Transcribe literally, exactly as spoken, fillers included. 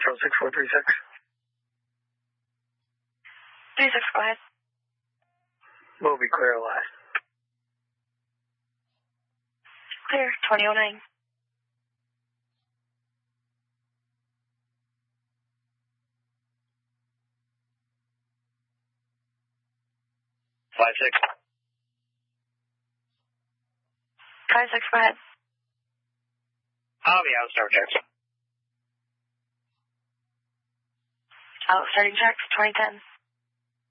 Control six four three six. three six, go ahead. We'll be clear last. Clear, twenty oh nine. Five six. Five six, go ahead. I'll be out, start checks. Out, starting checks, twenty ten.